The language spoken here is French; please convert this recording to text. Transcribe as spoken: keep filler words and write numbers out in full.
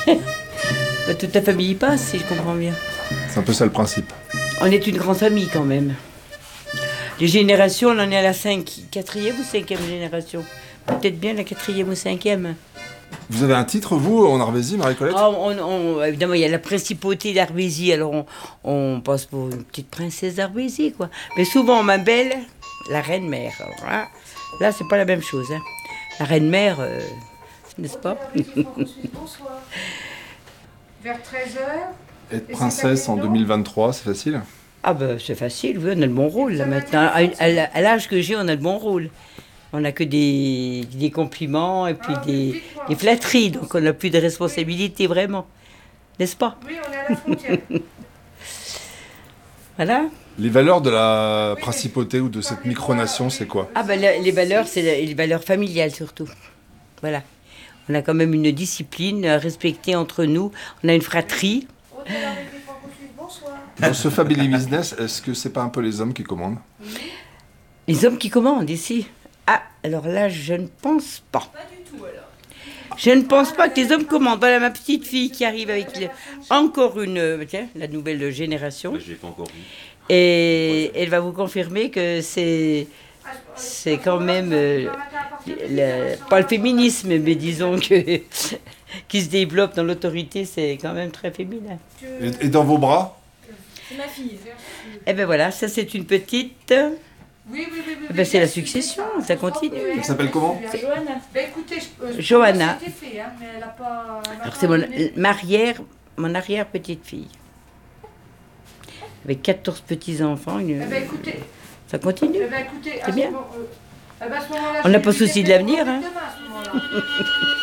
Bah, toute ta famille y passe, si je comprends bien. C'est un peu ça le principe. On est une grande famille quand même. Les générations, on en est à la cinq, quatrième ou cinquième génération. Peut-être bien la quatrième ou cinquième. Vous avez un titre, vous, en Arvésie, Marie-Colette? Ah, on, on, évidemment, il y a la principauté d'Arvésie, alors on, on passe pour une petite princesse d'Arvésie, quoi. Mais souvent, on m'appelle la reine-mère. Alors là, là c'est pas la même chose. Hein. La reine-mère, euh, n'est-ce pas? Bonsoir. Vers treize heures. Être princesse en deux mille vingt-trois, c'est facile? Ah ben, c'est facile, oui, on a le bon rôle, là, maintenant. À, à, à l'âge que j'ai, on a le bon rôle. On n'a que des, des compliments et puis des, des flatteries, donc on n'a plus de responsabilité, vraiment. N'est-ce pas? Oui, on est à la frontière. Voilà. Les valeurs de la principauté ou de cette micronation, c'est quoi? Ah ben, les valeurs, c'est les valeurs familiales, surtout. Voilà. On a quand même une discipline à respecter entre nous. On a une fratrie. Dans ce family business, est-ce que c'est pas un peu les hommes qui commandent? Les hommes qui commandent ici? Ah, alors là, je ne pense pas. Pas du tout, alors. Je ne pense pas que les hommes commandent. Voilà ma petite fille qui arrive avec le, encore une, tiens, la nouvelle génération. Ouais, je l'ai pas encore vu. Et elle va vous confirmer que c'est, c'est quand même, euh, le, pas le féminisme, mais disons que qui se développe dans l'autorité, c'est quand même très féminin. Et, et dans vos bras? C'est ma fille. Eh ben voilà, ça c'est une petite. Oui, oui, oui. oui Eh ben c'est la succession, ça continue. Elle s'appelle comment? Johanna. Ben écoutez, je, euh, Johanna. c'était fait, hein, mais elle a pas. Elle Alors c'est mon, arrière, mon arrière petite fille. Avec quatorze petits-enfants. Une... Eh ben écoutez. Ça continue. Eh ben écoutez, c'est bien. Euh, eh ben, à ce moment-là, on n'a je pas vais lui souci dire de l'avenir. Hein. demain, à ce moment-là.